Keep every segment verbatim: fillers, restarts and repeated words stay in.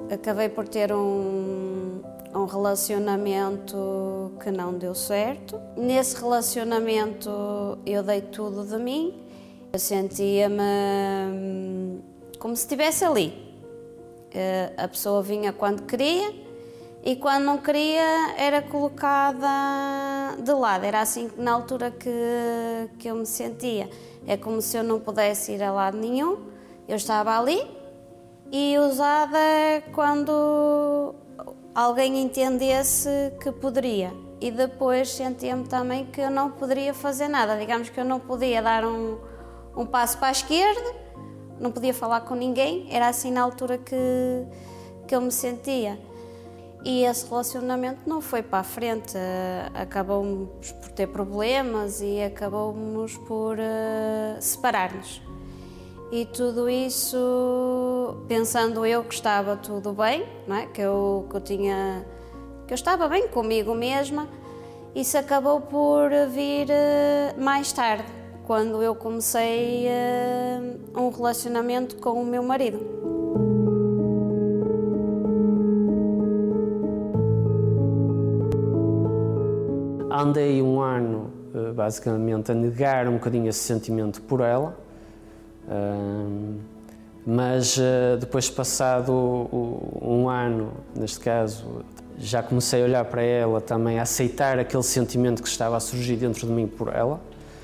acabei por ter um, um relacionamento que não deu certo. Nesse relacionamento eu dei tudo de mim, eu sentia-me como se estivesse ali. A pessoa vinha quando queria e quando não queria era colocada de lado. Era assim na altura que, que eu me sentia. É como se eu não pudesse ir a lado nenhum. Eu estava ali e usada quando alguém entendesse que poderia. E depois sentia-me também que eu não poderia fazer nada. Digamos que eu não podia dar um, um passo para a esquerda, não podia falar com ninguém. Era assim na altura que, que eu me sentia. E esse relacionamento não foi para a frente, acabamos por ter problemas e acabamos por uh, separar-nos. E tudo isso, pensando eu que estava tudo bem, não é? que, eu, que, eu tinha, que eu estava bem comigo mesma, isso acabou por vir uh, mais tarde, quando eu comecei uh, um relacionamento com o meu marido. Andei um ano, basicamente, a negar um bocadinho esse sentimento por ela, mas depois, passado um ano, neste caso, já comecei a olhar para ela também, a aceitar aquele sentimento que estava a surgir dentro de mim por ela.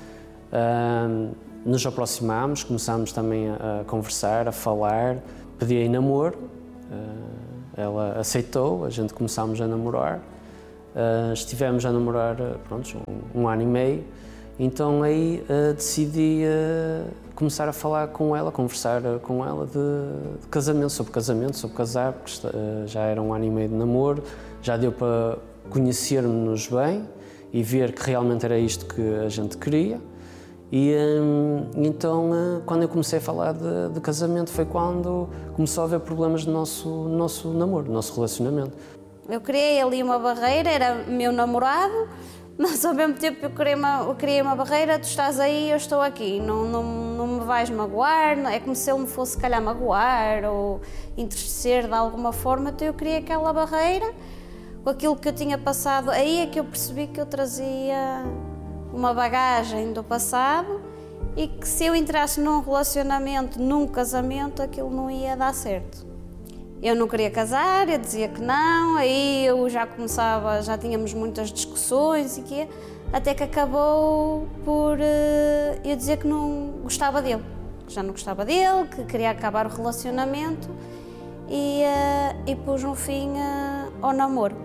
Nos aproximámos, começámos também a conversar, a falar, pedi em namoro, ela aceitou, a gente começámos a namorar. Uh, estivemos a namorar pronto, um, um ano e meio, então aí uh, decidi uh, começar a falar com ela, conversar com ela de, de casamento, sobre casamento, sobre casar, porque uh, já era um ano e meio de namoro, já deu para conhecermos-nos bem e ver que realmente era isto que a gente queria. E um, então, uh, quando eu comecei a falar de, de casamento, foi quando começou a haver problemas no nosso, no nosso namoro, no nosso relacionamento. Eu criei ali uma barreira, era meu namorado, mas ao mesmo tempo eu criei uma, eu criei uma barreira, tu estás aí, eu estou aqui, não, não, não me vais magoar, é como se ele me fosse, se calhar, magoar ou entristecer de alguma forma, então eu criei aquela barreira, com aquilo que eu tinha passado, aí é que eu percebi que eu trazia uma bagagem do passado e que se eu entrasse num relacionamento, num casamento, aquilo não ia dar certo. Eu não queria casar, eu dizia que não, aí eu já começava, já tínhamos muitas discussões e quê, até que acabou por uh, eu dizer que não gostava dele, que já não gostava dele, que queria acabar o relacionamento e, uh, e pus no fim uh, ao namoro.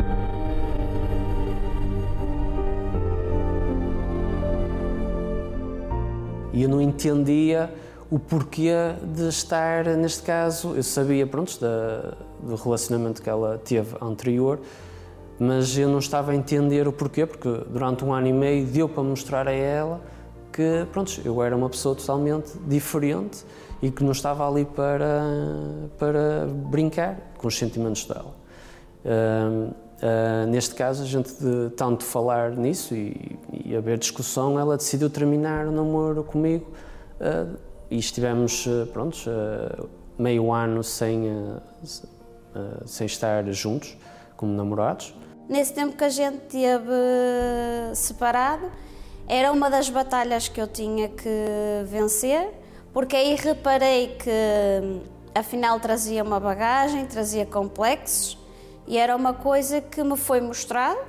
E eu não entendia o porquê de estar, neste caso, eu sabia, pronto, da, do relacionamento que ela teve anterior, mas eu não estava a entender o porquê, porque durante um ano e meio deu para mostrar a ela que, pronto, eu era uma pessoa totalmente diferente e que não estava ali para, para brincar com os sentimentos dela. Uh, uh, neste caso, a gente, de tanto falar nisso e, e haver discussão, ela decidiu terminar o namoro comigo. Uh, E estivemos, pronto, meio ano sem, sem estar juntos, como namorados. Nesse tempo que a gente teve separado, era uma das batalhas que eu tinha que vencer, porque aí reparei que, afinal, trazia uma bagagem, trazia complexos, e era uma coisa que me foi mostrado,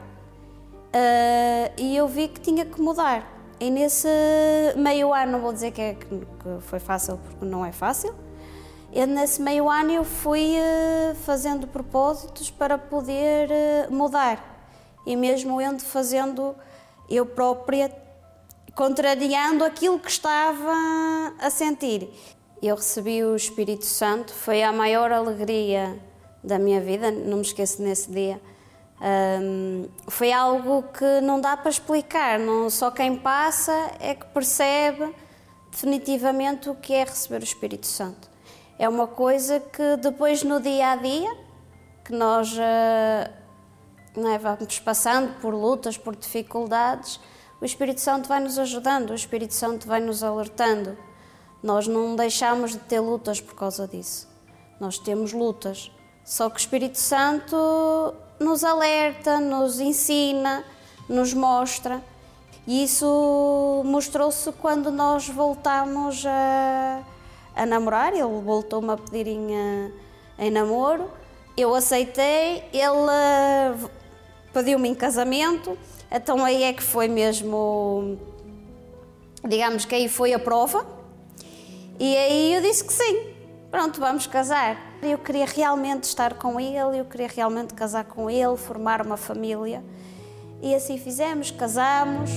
e eu vi que tinha que mudar. E nesse meio ano, não vou dizer que, é, que foi fácil, porque não é fácil, e nesse meio ano eu fui uh, fazendo propósitos para poder uh, mudar. E mesmo eu fazendo eu própria, contrariando aquilo que estava a sentir. Eu recebi o Espírito Santo, foi a maior alegria da minha vida, não me esqueço nesse dia. Um, foi algo que não dá para explicar, não, só quem passa é que percebe definitivamente o que é receber o Espírito Santo. É uma coisa que depois no dia a dia, que nós uh, não é, vamos passando por lutas, por dificuldades, o Espírito Santo vai nos ajudando, o Espírito Santo vai nos alertando. Nós não deixamos de ter lutas por causa disso. Nós temos lutas, Só que o Espírito Santo nos alerta, nos ensina, nos mostra. E isso mostrou-se quando nós voltámos a, a namorar. Ele voltou-me a pedir em, em namoro. Eu aceitei, ele pediu-me em casamento. Então aí é que foi mesmo, digamos que aí foi a prova. E aí eu disse que sim, pronto, vamos casar. Eu queria realmente estar com ele, eu queria realmente casar com ele, formar uma família. E assim fizemos, casamos.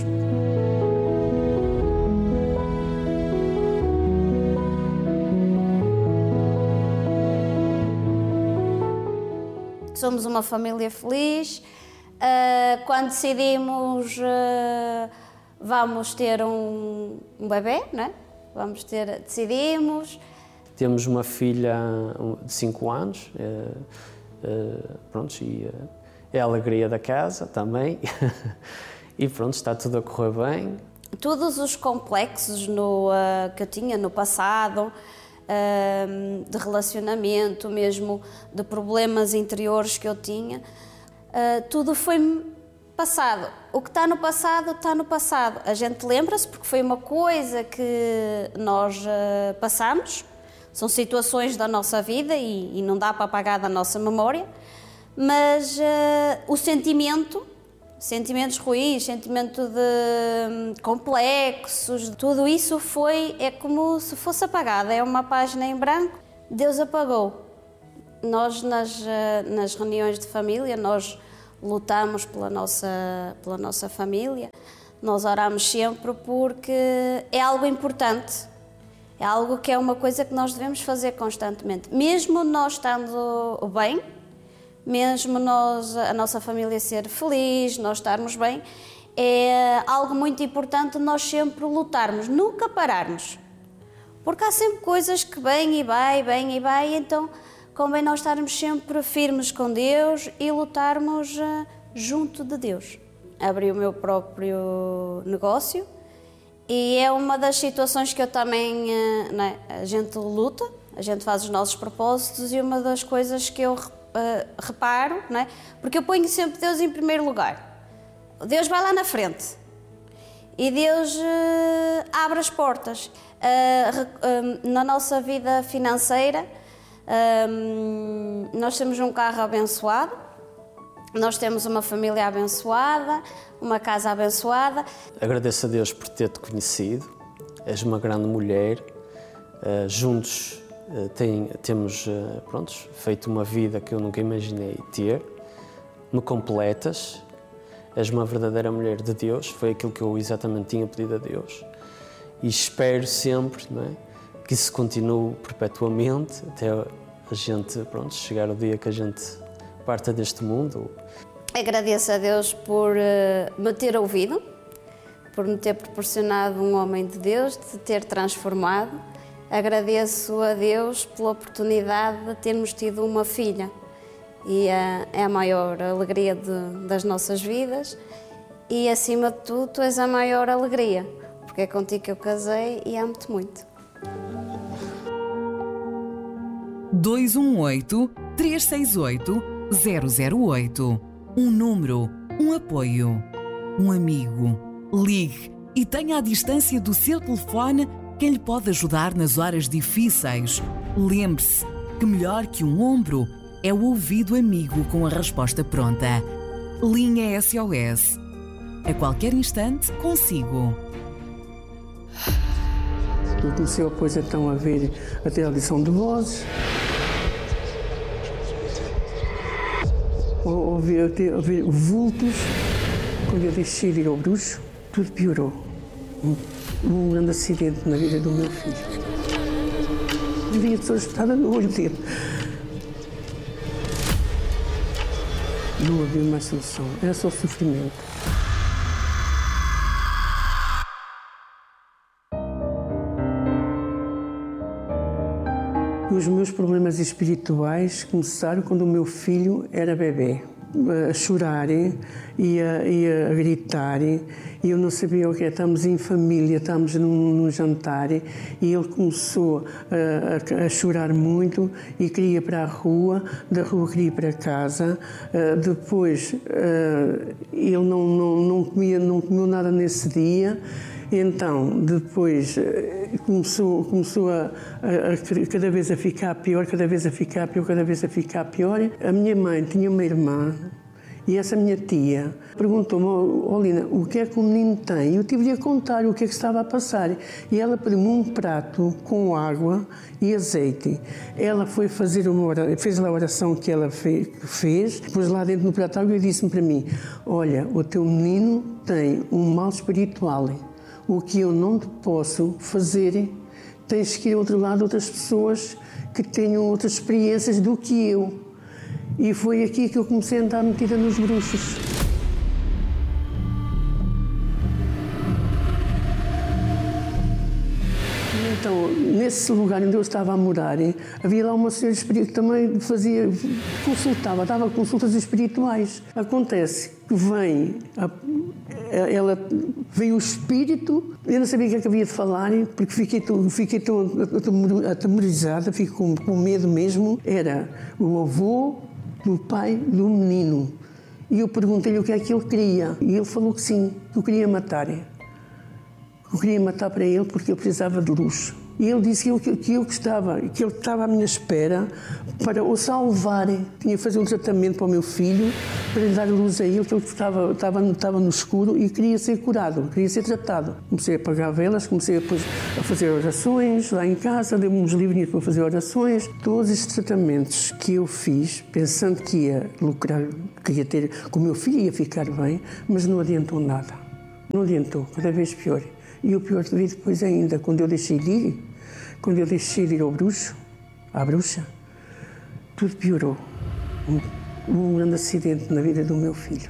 Somos uma família feliz. Quando decidimos, vamos ter um, um bebê, não é? Vamos ter, decidimos. Temos uma filha de cinco anos, é, é, pronto, e é a alegria da casa também. E pronto, está tudo a correr bem. Todos os complexos no, uh, que eu tinha no passado, uh, de relacionamento mesmo, de problemas interiores que eu tinha, uh, tudo foi passado. O que está no passado, está no passado. A gente lembra-se porque foi uma coisa que nós uh, passamos, são situações da nossa vida e, e não dá para apagar da nossa memória, mas uh, o sentimento, sentimentos ruins, sentimento de um, complexos, tudo isso foi, é como se fosse apagado, é uma página em branco, Deus apagou. Nós nas, uh, nas reuniões de família, nós lutamos pela nossa, pela nossa família, nós oramos sempre porque é algo importante, é algo que é uma coisa que nós devemos fazer constantemente. Mesmo nós estando bem, mesmo nós, a nossa família ser feliz, nós estarmos bem, é algo muito importante nós sempre lutarmos, nunca pararmos. Porque há sempre coisas que vêm e vai, vêm e vai, então convém nós estarmos sempre firmes com Deus e lutarmos uh, junto de Deus. Abri o meu próprio negócio e é uma das situações que eu também, uh, não é? A gente luta, a gente faz os nossos propósitos e uma das coisas que eu uh, reparo, não é? Porque eu ponho sempre Deus em primeiro lugar. Deus vai lá na frente e Deus uh, abre as portas. Uh, uh, na nossa vida financeira, Um, nós temos um carro abençoado, nós temos uma família abençoada, uma casa abençoada. Agradeço a Deus por ter-te conhecido, és uma grande mulher, uh, juntos uh, tem, temos uh, prontos, feito uma vida que eu nunca imaginei ter, me completas, és uma verdadeira mulher de Deus, foi aquilo que eu exatamente tinha pedido a Deus e espero sempre, não é, que isso continue perpetuamente até a gente, pronto, chegar ao dia que a gente parta deste mundo. Agradeço a Deus por uh, me ter ouvido, por me ter proporcionado um homem de Deus, de ter transformado. Agradeço a Deus pela oportunidade de termos tido uma filha e uh, é a maior alegria de, das nossas vidas e, acima de tudo, tu és a maior alegria, porque é contigo que eu casei e amo-te muito. dois um oito, três seis oito, zero zero oito. Um número, um apoio, um amigo. Ligue e tenha à distância do seu telefone quem lhe pode ajudar nas horas difíceis. Lembre-se que melhor que um ombro é o ouvido amigo com a resposta pronta. Linha S O S. A qualquer instante, consigo. Eu comecei depois então a ver até a audição de vozes, ouvir, até, ouvir vultos. Quando eu deixei de ir ao bruxo, tudo piorou. Um, um grande acidente na vida do meu filho. Vivia pessoa espetada no olho dele. Não havia mais solução, era só sofrimento. Os meus problemas espirituais começaram quando o meu filho era bebê. a chorar e a, e a gritar, e eu não sabia o que é. Estávamos em família, estávamos num, num jantar, e ele começou a, a, a chorar muito e queria ir para a rua, da rua queria ir para casa. Uh, depois uh, ele não, não, não, comia, não comeu nada nesse dia. Então, depois começou, começou a, a, a cada vez a ficar pior, cada vez a ficar pior, cada vez a ficar pior. A minha mãe tinha uma irmã e essa minha tia perguntou-me: oh, Lina, o que é que o menino tem? Eu tive-lhe a contar o que é que estava a passar. E ela pediu-me um prato com água e azeite. Ela foi fazer uma oração, fez lá a oração que ela fez, pôs lá dentro no prato água e disse-me para mim: olha, o teu menino tem um mal espiritual. O que eu não te posso fazer, tens que ir ao outro lado, outras pessoas que tenham outras experiências do que eu. E foi aqui que eu comecei a andar metida nos bruxos. Então, nesse lugar onde eu estava a morar, havia lá uma senhora espírita que também fazia, consultava, dava consultas espirituais. Acontece que vem, a, ela veio o espírito, eu não sabia o que é que havia de falar, porque fiquei, fiquei tão atemorizada, fiquei com, com medo mesmo. Era o avô do pai do menino. E eu perguntei-lhe o que é que ele queria. E ele falou que sim, que eu queria matar. Eu queria matar para ele porque ele precisava de luz. E ele disse que eu, que eu gostava, que ele estava à minha espera para o salvar. Tinha que fazer um tratamento para o meu filho, para lhe dar luz a ele, que ele estava, estava, estava no escuro e queria ser curado, queria ser tratado. Comecei a apagar velas, comecei depois a fazer orações lá em casa, dei-me uns livrinhos para fazer orações. Todos estes tratamentos que eu fiz, pensando que ia lucrar, que ia ter, que o meu filho ia ficar bem, mas não adiantou nada. Não adiantou, cada vez pior. E o pior de depois ainda, quando eu deixei de ir, quando eu deixei de ir ao bruxo, à bruxa, tudo piorou. Um, um grande acidente na vida do meu filho.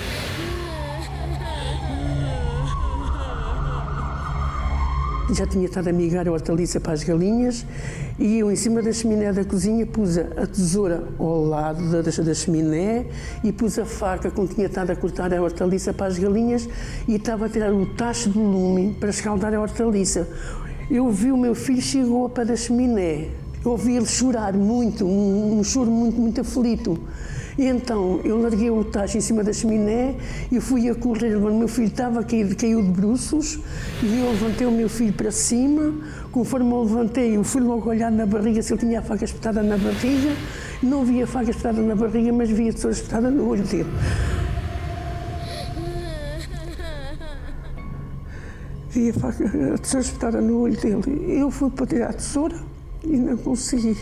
Já tinha estado a migar a hortaliça para as galinhas e eu, em cima da chaminé da cozinha, pus a tesoura ao lado da, da chaminé e pus a faca com que tinha estado a cortar a hortaliça para as galinhas e estava a tirar o tacho do lume para escaldar a hortaliça. Eu vi o meu filho, chegou para a chaminé. Eu ouvi ele chorar muito, um, um choro muito, muito aflito. E então eu larguei o tacho em cima da chaminé e fui a correr. O meu filho estava caído, caiu de bruços e eu levantei o meu filho para cima. Conforme eu levantei, eu fui logo olhar na barriga se ele tinha a faca espetada na barriga. Não via a faca espetada na barriga, mas via a tesoura espetada no olho dele. Vi a faca, a tesoura espetada no olho dele. Eu fui para tirar a tesoura e não consegui.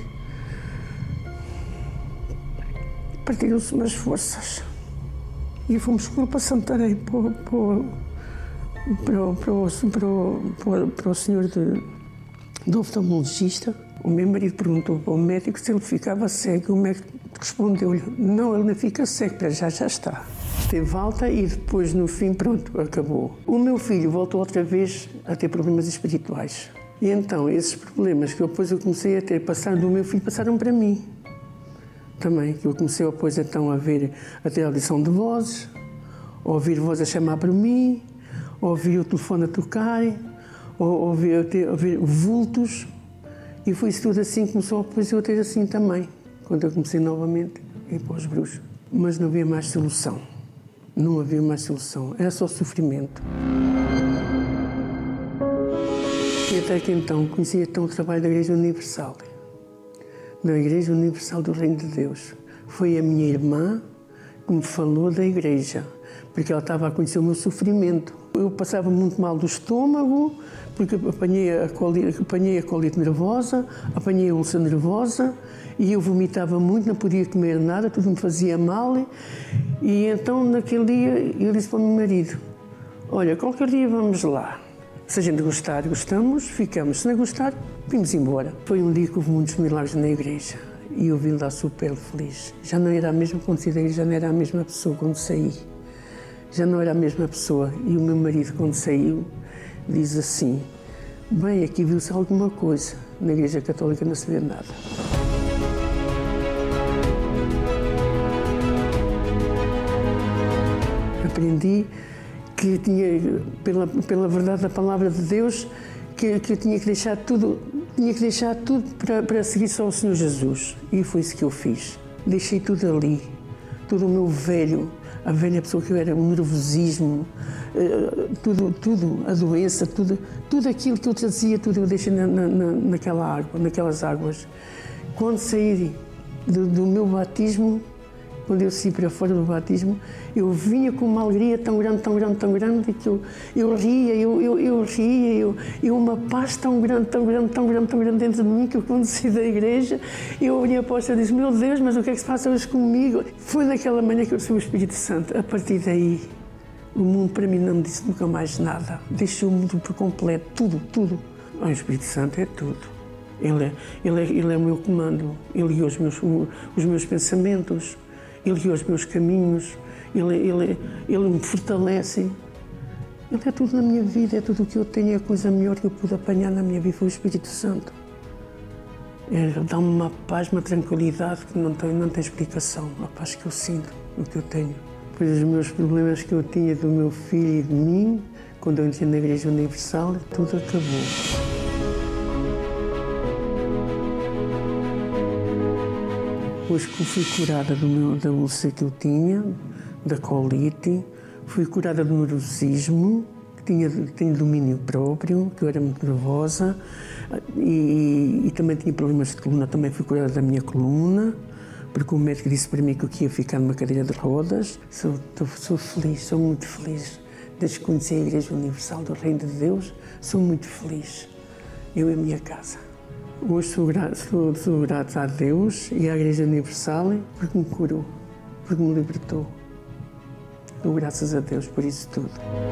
Partiram-se umas forças e fomos para Santarém, para, para, para, para, para, para o senhor de, de oftalmologista. O meu marido perguntou para o médico se ele ficava cego. O médico respondeu-lhe: não, ele não fica cego, para já já está. Teve alta e depois, no fim, pronto, acabou. O meu filho voltou outra vez a ter problemas espirituais. E então, esses problemas que depois eu comecei a ter, passaram do meu filho, passaram para mim. Também, que eu comecei depois então a ver, a ter audição de vozes, a ouvir vozes a chamar para mim, a ouvir o telefone a tocar, a ouvir, a ter, a ouvir vultos. E foi isso tudo assim que começou depois eu a ter assim também, quando eu comecei novamente a ir para os bruxos. Mas não havia mais solução. Não havia mais solução. Era só sofrimento. E até que então conheci então o trabalho da Igreja Universal. Da Igreja Universal do Reino de Deus. Foi a minha irmã que me falou da igreja, porque ela estava a conhecer o meu sofrimento. Eu passava muito mal do estômago, porque apanhei a colite, apanhei a colite nervosa, apanhei a úlcera nervosa, e eu vomitava muito, não podia comer nada, tudo me fazia mal. E então, naquele dia, eu disse para o meu marido: olha, qualquer dia vamos lá. Se a gente gostar, gostamos, ficamos. Se não gostar, vimos embora. Foi um dia que houve muitos milagres na igreja e eu vim lá super feliz. Já não era a mesma quando saí da igreja, já não era a mesma pessoa quando saí. Já não era a mesma pessoa. E o meu marido, quando saiu, diz assim: bem, aqui viu-se alguma coisa. Na Igreja Católica não se vê nada. aprendi que tinha, pela, pela verdade da palavra de Deus, que, que eu tinha que deixar tudo, tinha que deixar tudo para, para seguir só o Senhor Jesus. E foi isso que eu fiz. Deixei tudo ali, todo o meu velho, a velha pessoa que eu era, o nervosismo, tudo, tudo, a doença, tudo, tudo aquilo que eu trazia, tudo eu deixei na, na, naquela água, naquelas águas. Quando saí do, do meu batismo, quando eu saí para fora do batismo, eu vinha com uma alegria tão grande, tão grande, tão grande, que eu, eu ria, eu, eu, eu ria, eu, eu uma paz tão grande, tão grande, tão grande, tão grande dentro de mim, que eu, quando saí da igreja, eu olhei para o céu e disse, meu Deus, mas o que é que se passa hoje comigo? Foi naquela manhã que eu recebi o Espírito Santo. A partir daí, o mundo para mim não me disse nunca mais nada. Deixou-me por completo, tudo, tudo. O Espírito Santo é tudo. Ele é, ele é, ele é o meu comando, ele guia os meus, os meus pensamentos, ele guia os meus caminhos, ele, ele, ele me fortalece. Ele é tudo na minha vida, é tudo o que eu tenho, é a coisa melhor que eu pude apanhar na minha vida, foi o Espírito Santo. Ele dá-me uma paz, uma tranquilidade que não tem, não tem explicação, a paz que eu sinto, o que eu tenho. Pois os meus problemas que eu tinha do meu filho e de mim, quando eu entrei na Igreja Universal, tudo acabou. Depois que eu fui curada do meu, da úlcera que eu tinha, da colite, fui curada do nervosismo, que tinha, tinha domínio próprio, que eu era muito nervosa, e, e também tinha problemas de coluna, também fui curada da minha coluna, porque o médico disse para mim que eu ia ficar numa cadeira de rodas. Sou, sou feliz, sou muito feliz. Desde que conheci a Igreja Universal do Reino de Deus, sou muito feliz. Eu e a minha casa. Hoje sou grato, sou, sou grato a Deus e à Igreja Universal porque me curou, porque me libertou. Dou graças a Deus por isso tudo.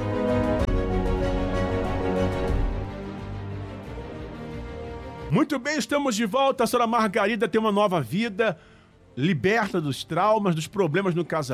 Muito bem, estamos de volta. A senhora Margarida tem uma nova vida, liberta dos traumas, dos problemas no casamento.